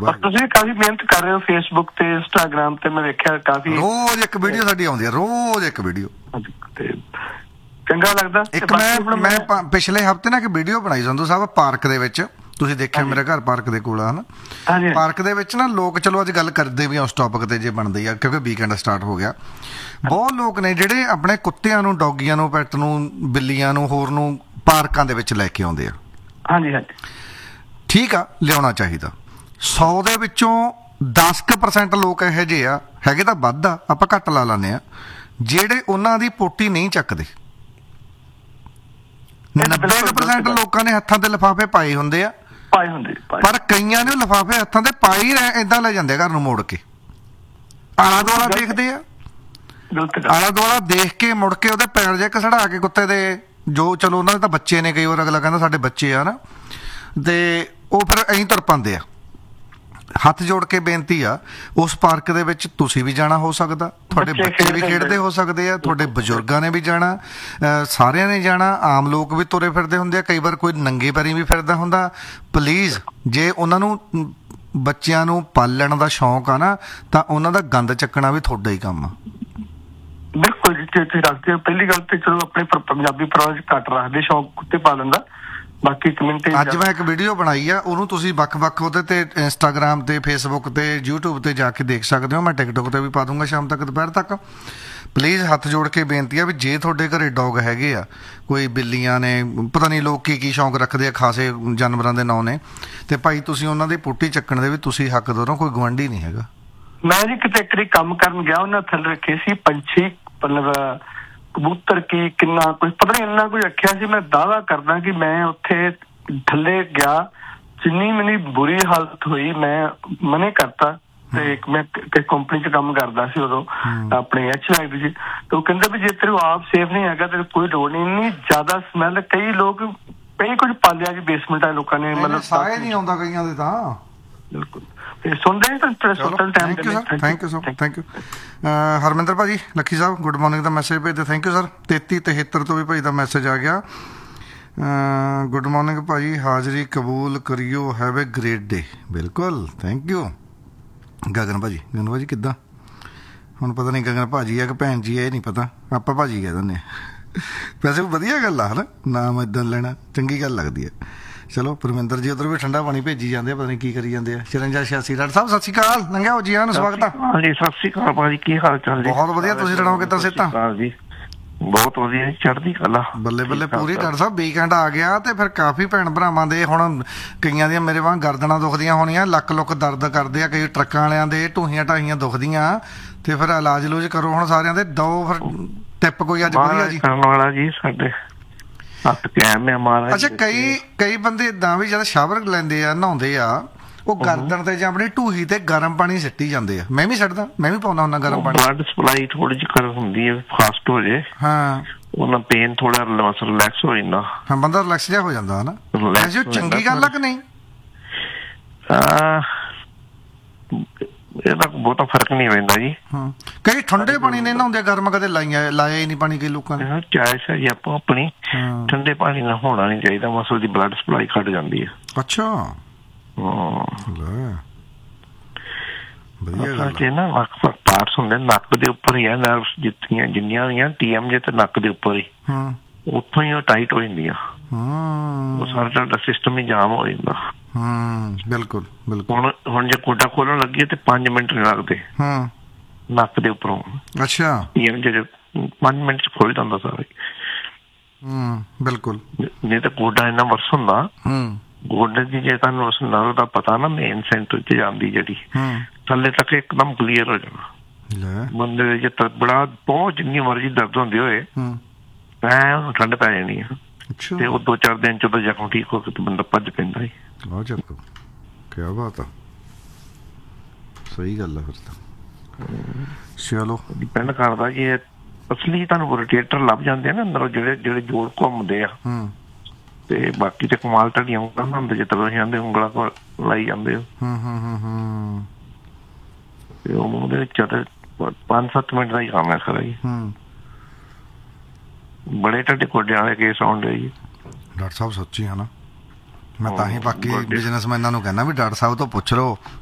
ਤੁਸੀਂ ਕਾਫੀ ਮਿਹਨਤ ਕਰ ਰਹੇ ਹੋ ਫੇਸਬੁੱਕ ਤੇ ਇੰਸਟਾਗ੍ਰਾਮ ਤੇ, ਮੈਂ ਵੇਖਿਆ ਕਾਫੀ ਰੋਜ਼ ਇੱਕ ਵੀਡੀਓ ਸਾਡੀ ਆਉਂਦੀ ਹੈ, ਰੋਜ਼ ਇੱਕ ਵੀਡੀਓ। ਚੰਗਾ ਲੱਗਦਾ। ਇੱਕ ਮੈਂ ਪਿਛਲੇ ਹਫ਼ਤੇ ਨਾ ਇੱਕ ਵੀਡੀਓ ਬਣਾਈ ਸੰਧੂ ਸਾਹਿਬ ਪਾਰਕ ਦੇ ਵਿੱਚ, ਤੁਸੀਂ ਦੇਖਿਆ ਮੇਰੇ ਘਰ ਪਾਰਕ ਦੇ ਕੋਲ ਆ ਨਾ, ਪਾਰਕ ਦੇ ਵਿੱਚ ਨਾ ਲੋਕ, ਚਲੋ ਅੱਜ ਗੱਲ ਕਰਦੇ ਵੀ ਆ ਉਸ ਟੌਪਿਕ ਤੇ ਜੇ ਬਣਦੀ ਆ ਕਿਉਂਕਿ ਵੀਕਐਂਡ ਸਟਾਰਟ ਹੋ ਗਿਆ, ਬਹੁਤ ਲੋਕ ਨੇ ਜਿਹੜੇ ਆਪਣੇ ਕੁੱਤਿਆਂ ਨੂੰ, ਡੌਗੀਆਂ ਨੂੰ, ਪੈਟ ਨੂੰ, ਬਿੱਲੀਆਂ ਨੂੰ, ਹੋਰ ਨੂੰ ਪਾਰਕਾਂ ਦੇ ਵਿੱਚ ਲੈ ਕੇ ਆਉਂਦੇ ਆ। ਹਾਂਜੀ ਹਾਂਜੀ ਠੀਕ ਆ, ਲਿਆਉਣਾ ਚਾਹੀਦਾ। 100 ਦੇ ਵਿੱਚੋਂ 10% ਲੋਕ ਇਹੋ ਜਿਹੇ ਆ, ਹੈਗੇ ਤਾਂ ਵੱਧ ਆ, ਆਪਾਂ ਘੱਟ ਲਾ ਲੈਂਦੇ ਆ, ਜਿਹੜੇ ਉਹਨਾਂ ਦੀ ਪੋਟੀ ਨਹੀਂ ਚੱਕਦੇ। 90% ਲੋਕਾਂ ਨੇ ਹੱਥਾਂ ਤੇ ਲਿਫਾਫੇ ਪਾਏ ਹੁੰਦੇ ਆ, ਪਰ ਕਈਆਂ ਨੇ ਲਿਫਾਫੇ ਹੱਥਾਂ ਤੇ ਪਾਈ ਏਦਾਂ ਲੈ ਜਾਂਦੇ ਘਰ ਨੂੰ ਮੋੜ ਕੇ। ਆਲਾ ਦੁਆਲਾ ਦੇਖਦੇ ਆ, ਆਲਾ ਦੁਆਲਾ ਦੇਖ ਕੇ ਮੁੜ ਕੇ ਉਹਦੇ ਪੈਰ ਜੇ ਘਸੜਾ ਕੇ ਕੁੱਤੇ ਦੇ, ਜੋ ਚਲੋ ਉਹਨਾਂ ਦੇ ਤਾਂ ਬੱਚੇ ਨੇ, ਕਈ ਵਾਰ ਅਗਲਾ ਕਹਿੰਦਾ ਸਾਡੇ ਬੱਚੇ ਆ ਨਾ, ਤੇ ਉਹ ਫਿਰ ਐਂ ਤੁਰ ਪਾਉਂਦੇ ਆ। ਹੱਥ ਜੋੜ ਕੇ ਬੇਨਤੀ ਆ, ਉਸ ਪਾਰਕ ਦੇ ਵਿੱਚ ਤੁਸੀਂ ਵੀ ਜਾਣਾ ਹੋ ਸਕਦਾ, ਤੁਹਾਡੇ ਬੱਚੇ ਵੀ ਖੇਡਦੇ ਹੋ ਸਕਦੇ ਆ, ਤੁਹਾਡੇ ਬਜ਼ੁਰਗਾਂ ਨੇ ਵੀ ਜਾਣਾ, ਸਾਰਿਆਂ ਨੇ ਜਾਣਾ, ਆਮ ਲੋਕ ਵੀ ਤੁਰੇ ਫਿਰਦੇ ਹੁੰਦੇ ਆ, ਕਈ ਵਾਰ ਕੋਈ ਨੰਗੇ ਪੈਰੀਂ ਵੀ ਫਿਰਦਾ ਹੁੰਦਾ। ਪਲੀਜ਼, ਜੇ ਉਹਨਾਂ ਨੂੰ ਬੱਚਿਆਂ ਨੂੰ ਪਾਲਣ ਦਾ ਸ਼ੌਂਕ ਆ ਨਾ, ਤਾਂ ਉਹਨਾਂ ਦਾ ਗੰਦ ਚੱਕਣਾ ਵੀ ਤੁਹਾਡਾ ਹੀ ਕੰਮ ਆ। ਬਿਲਕੁਲ ਜੀ, ਤੁਸੀਂ ਰੱਖਦੇ ਹੋ। ਪਹਿਲੀ ਗੱਲ ਤੇ ਚਲੋ ਆਪਣੇ ਪੰਜਾਬੀ ਪਰਿਵਾਰ ਚ ਘੱਟ ਰੱਖਦੇ ਸ਼ੌਂਕ ਕੁੱਤੇ ਪਾਲਣ ਦਾ। ਬਾਕੀ ਕਮਿਊਨਿਟੀ ਅੱਜ ਮੈਂ ਇੱਕ ਵੀਡੀਓ ਬਣਾਈ ਆ, ਉਹਨੂੰ ਤੁਸੀਂ ਵੱਖ-ਵੱਖ ਉਹਦੇ ਤੇ ਇੰਸਟਾਗ੍ਰਾਮ ਤੇ, ਫੇਸਬੁੱਕ ਤੇ, ਯੂਟਿਊਬ ਤੇ ਜਾ ਕੇ ਦੇਖ ਸਕਦੇ ਹੋ। ਮੈਂ ਟਿਕਟੋਕ ਤੇ ਵੀ ਪਾ ਦੂੰਗਾ ਸ਼ਾਮ ਤੱਕ, ਦੁਪਹਿਰ ਤੱਕ। ਪਲੀਜ਼ ਹੱਥ ਜੋੜ ਕੇ ਬੇਨਤੀ ਆ ਵੀ ਜੇ ਤੁਹਾਡੇ ਘਰੇ ਡੌਗ ਹੈਗੇ ਆ, ਕੋਈ ਬਿੱਲੀਆਂ ਨੇ, ਪਤਾ ਨਹੀਂ ਲੋਕ ਕੀ ਸ਼ੌਂਕ ਰੱਖਦੇ ਆ, ਖਾਸੇ ਜਾਨਵਰਾਂ ਦੇ ਨਾਂ ਨੇ, ਤੇ ਭਾਈ ਤੁਸੀਂ ਉਹਨਾਂ ਦੀ ਪੋਟੀ ਚੱਕਣ ਦੇ ਵੀ ਤੁਸੀਂ ਹੱਕਦਾਰ ਹੋ, ਕੋਈ ਗੁਆਂਢੀ ਨਹੀਂ ਹੈਗਾ। ਮੈਂ ਜੀ ਕਿਤੇ ਇੱਕ ਕੰਮ ਕਰਨ ਗਿਆ, ਉਹਨਾਂ ਥੱਲੇ ਰੱਖੇ ਸੀ ਪੰਛੀ, ਮਤਲਬ ਕਬੂਤਰ ਕੀ ਕਿੰਨਾ ਕੁਝ ਪਤਾ ਨਹੀਂ, ਇੰਨਾ ਕੁਝ ਰੱਖਿਆ ਸੀ। ਮੈਂ ਦਾਅਵਾ ਕਰਦਾ ਕਿ ਮੈਂ ਉੱਥੇ ਥੱਲੇ ਗਿਆ, ਜਿੰਨੀ ਮੇਰੀ ਬੁਰੀ ਹਾਲਤ ਹੋਈ, ਮੈਂ ਮਨੇ ਕਰਤਾ। ਤੇ ਮੈਂ ਕੰਪਨੀ ਚ ਕੰਮ ਕਰਦਾ ਸੀ ਉਦੋਂ, ਆਪਣੇ HLID ਜੀ, ਤੇ ਉਹ ਕਹਿੰਦੇ ਵੀ ਜੇ ਤੇਰੇ ਆਪ ਸੇਫ ਨਹੀਂ ਹੈਗਾ ਤੇ ਕੋਈ ਲੋੜ ਨਹੀਂ। ਇੰਨੀ ਜ਼ਿਆਦਾ ਸਮੈਲ, ਕਈ ਲੋਕ ਕਈ ਕੁਝ ਪਾਲਿਆ ਜੀ ਬੇਸਮੈਂਟ ਵਾਲੇ ਲੋਕਾਂ ਨੇ, ਮਤਲਬ ਸਾਹ ਨਹੀਂ ਆਉਂਦਾ ਕਈਆਂ ਦੇ ਤਾਂ। ਬਿਲਕੁਲ, ਸੁਣਦੇ ਥੈਂਕ ਯੂ ਹਰਮਿੰਦਰ ਭਾਜੀ, ਲੱਖੀ ਸਾਹਿਬ ਗੁੱਡ ਮਾਰਨਿੰਗ ਦਾ ਮੈਸੇਜ ਭੇਜਦੇ, ਥੈਂਕ ਯੂ ਸਰ। 3373 ਤੋਂ ਵੀ ਭਾਈ ਦਾ ਮੈਸੇਜ ਆ ਗਿਆ, ਗੁੱਡ ਮਾਰਨਿੰਗ ਭਾਜੀ, ਹਾਜ਼ਰੀ ਕਬੂਲ ਕਰਿਓ, ਹੈਵ ਏ ਗ੍ਰੇਟ ਡੇ। ਬਿਲਕੁਲ, ਥੈਂਕ ਯੂ। ਗਗਨ ਭਾਜੀ ਕਿੱਦਾਂ? ਹੁਣ ਪਤਾ ਨਹੀਂ ਗਗਨ ਭਾਜੀ ਆ ਕਿ ਭੈਣ ਜੀ ਆ, ਇਹ ਨਹੀਂ ਪਤਾ, ਆਪਾਂ ਭਾਜੀ ਕਹਿ ਦਿੰਦੇ ਹਾਂ। ਵੈਸੇ ਵਧੀਆ ਗੱਲ ਆ ਹਨਾ, ਨਾਮ ਇੱਦਾਂ ਲੈਣਾ ਚੰਗੀ ਗੱਲ ਲੱਗਦੀ ਹੈ। ਚਲੋ ਪਰਮਿੰਦਰ ਜੀ ਉਧਰ ਵੀ ਠੰਡਾ ਪਾਣੀ ਭੇਜੀ ਜਾਂਦੇ ਆ, ਪਤਾ ਨਹੀਂ ਕੀ ਕਰੀ ਜਾਂਦੇ ਆ। 5486 ਡਾਕਟਰ ਸਾਹਿਬ ਸਤਿ ਸ਼੍ਰੀ ਅਕਾਲ, ਲੰਘਿਆ ਹੋ ਜੀ ਆਨ, ਸਵਾਗਤ ਆ। ਹਾਂਜੀ ਸਤਿ ਸ਼੍ਰੀ ਅਕਾਲ ਭਾਜੀ, ਕੀ ਹਾਲ ਚਾਲ ਜੀ? ਬਹੁਤ ਵਧੀਆ, ਤੁਸੀਂ ਸੁਣਾਓ ਕਿੱਦਾਂ ਸਿਹਤਾਂ? ਜੀ ਬਹੁਤ ਵਧੀਆ, ਚੜ੍ਹਦੀ ਕਲਾ। ਬੱਲੇ ਬੱਲੇ ਪੂਰੀ। ਡਾਕਟਰ ਸਾਹਿਬ ਵੀਕਐਂਡ ਆ ਗਿਆ ਤੇ ਫਿਰ ਕਾਫੀ ਭੈਣ ਭਰਾਵਾਂ ਦੇ ਹੁਣ ਕਈਆਂ ਦੀਆਂ ਮੇਰੇ ਵਾਂਗ ਗਰਦਨਾਂ ਦੁਖਦੀਆਂ ਹੋਣੀਆਂ, ਲੱਕ ਲੁੱਕ ਦਰਦ ਕਰਦੇ ਆ, ਕਈ ਟਰੱਕਾਂ ਵਾਲਿਆਂ ਦੇ ਢੂਹੀਆਂ ਢਾਹੀਆਂ ਦੁਖਦੀਆਂ, ਤੇ ਫਿਰ ਇਲਾਜ ਲੂਜ ਕਰੋ ਹੁਣ ਸਾਰਿਆਂ ਦੇ। ਦੋ ਫਿਰ ਟਿਪ ਕੋਈ ਅੱਜ ਵਧੀਆ ਜੀ ਵਾਲਾ ਜੀ ਸਾਡੇ ਹੱਥ ਕੈਮ ਹੈ ਮਹਾਰਾਜ। ਅੱਛਾ, ਕਈ ਬੰਦੇ ਏਦਾਂ ਵੀ ਜਦ ਸ਼ਾਵਰ ਲੈਂਦੇ ਆ, ਨਹਾਉਂਦੇ ਆ, ਉਹ ਗਰਦਨ ਤੇ ਜਾਂ ਆਪਣੀ ਢੂਹੀ ਤੇ ਗਰਮ ਪਾਣੀ ਸਿੱਟੀ ਜਾਂਦੇ ਆ। ਮੈਂ ਵੀ ਸਿੱਟਦਾ, ਮੈਂ ਵੀ ਪਾਉਂਦਾ ਹੁੰਦਾ ਗਰਮ ਪਾਣੀ। ਬਲੱਡ ਸਪਲਾਈ ਥੋੜੀ ਜਿਹੀ ਕਰ ਹੁੰਦੀ ਹੈ, ਫਾਸਟ ਹੋ ਜੇ, ਹਾਂ, ਉਹਨਾਂ ਪੇਨ ਥੋੜਾ ਰਿਲੈਕਸ ਹੋ ਜਾਂਦਾ। ਹਾਂ, ਬੰਦਾ ਰਿਲੈਕਸ ਜਿਹਾ ਹੋ ਜਾਂਦਾ ਹਨਾ। ਵੈਸੇ ਚੰਗੀ ਗੱਲ ਆ ਕਿ ਨਹੀਂ? ਇਹਦਾ ਬਹੁਤਾ ਫਰਕ ਨਹੀਂ ਪੈਂਦਾ ਜੀ। ਕਈ ਠੰਡੇ ਪਾਣੀ ਨੇ ਨਹਾਉਂਦੇ, ਗਰਮ ਕਦੇ ਲਾਇਆ ਹੀ ਨਹੀਂ ਪਾਣੀ ਕਈ ਲੋਕਾਂ ਨੇ। ਚਾਇਸ ਹੈ ਜੀ ਆਪੋ ਆਪਣੀ, ਠੰਡੇ ਪਾਣੀ ਨਾਲ ਹੋਣਾ ਨਹੀਂ ਚਾਹੀਦਾ, ਮਸਲ ਦੀ ਬਲੱਡ ਸਪਲਾਈ ਘੱਟ ਜਾਂਦੀ ਹੈ। ਅੱਛਾ, ਪਾਰਟਸ ਹੁੰਦੇ ਨੱਕ ਦੇ ਉੱਪਰ ਹੀ ਆ, ਨਰਵਸ ਜਿੰਨੀਆਂ ਵੀ ਆ TM ਜੇ ਤੇ ਨੱਕ ਦੇ ਉੱਪਰ ਹੀ, ਉੱਥੋਂ ਹੀ ਉਹ ਟਾਈਟ ਹੋ ਜਾਂਦੀਆਂ, ਉਹ ਸਾਰਾ ਸਾਡਾ ਸਿਸਟਮ ਹੀ ਜਾਮ ਹੋ ਜਾਂਦਾ। ਬਿਲਕੁਲ ਬਿਲਕੁਲ। ਹੁਣ ਜੇ ਕੋਟਾ ਖੋਲਣ ਲੱਗੀ ਤੇ 5 ਮਿੰਟ ਨਹੀਂ ਲੱਗਦੇ ਨੱਕ ਦੇ ਉੱਪਰੋਂ। ਅੱਛਾ, ਜਿਹੜੇ 5 ਮਿੰਟ ਚ ਖੁੱਲ ਜਾਂਦਾ ਸਾਰਾ। ਬਿਲਕੁਲ, ਨਹੀਂ ਤਾਂ ਗੋਡਾ ਇੰਨਾ ਵਰਸ ਹੁੰਦਾ, ਗੋਡੇ ਦੀ ਜੇ ਤੁਹਾਨੂੰ ਉਸ ਨਰਵ ਦਾ ਪਤਾ ਨਾ, ਮੇਨ ਸੈਂਟਰ ਚ ਜਾਂਦੀ ਜਿਹੜੀ, ਥੱਲੇ ਤੱਕ ਇੱਕਦਮ ਕਲੀਅਰ ਹੋ ਜਾਣਾ ਬੰਦੇ ਦੇ। ਬੜਾ ਬਹੁਤ ਜਿੰਨੀ ਮਰਜ਼ੀ ਦਰਦ ਹੁੰਦੀ ਹੋਏ, ਉਹਨੂੰ ਠੰਡ ਪੈ ਜਾਣੀ ਆ, ਤੇ ਉਹ 2-4 ਦਿਨ ਚ ਉਹਦਾ ਜ਼ਖਮ ਠੀਕ ਹੋ ਕੇ ਤੇ ਬੰਦਾ ਭੱਜ ਪੈਂਦਾ ਹੈ। ਕਿਆ ਬਾਤ ਆ, ਸਹੀ ਗੱਲ ਆ ਫਿਰ ਤਾਂ। ਚਲੋ ਡਿਪੈਂਡ ਕਰਦਾ ਜੀ, ਅਸਲੀ ਤੁਹਾਨੂੰ ਰੋਟੇਟਰ ਲੱਭ ਜਾਂਦੇ ਆ ਨਾ ਅੰਦਰੋਂ, ਜਿਹੜੇ ਜੋੜ ਘੁੰਮਦੇ ਆ, ਤੇ ਬਾਕੀ ਤੇ ਕਮਾਲ ਤੁਹਾਡੀਆਂ ਉਂਗਲਾਂ ਹੁੰਦੇ, ਜਿੱਦਾਂ ਤੁਸੀਂ ਜਾਂਦੇ ਉਂਗਲਾਂ ਕੋਲ ਲਾਈ ਜਾਂਦੇ ਹੋ, ਤੇ ਉਹ ਮੂੰਹ ਦੇ ਵਿੱਚ 5-7 ਮਿੰਟ ਦਾ ਹੀ ਕੰਮ ਹੈ ਸਾਰਾ ਜੀ। ਬੜੇ ਤੁਹਾਡੇ ਗੋਡਿਆਂ ਵਾਲੇ ਕੇਸ ਆਉਂਦੇ ਜੀ ਡਾਕਟਰ ਸਾਹਿਬ, ਸੱਚੀ ਹੈ ਨਾ। ਮੈਂ ਤਾਂ ਹੀ ਬਾਕੀ ਬਿਜ਼ਨਸਮੈਨਾਂ ਨੂੰ ਕਹਿੰਦਾ ਵੀ ਡਾਕਟਰ ਸਾਹਿਬ ਤੋਂ ਪੁੱਛ ਲਓ,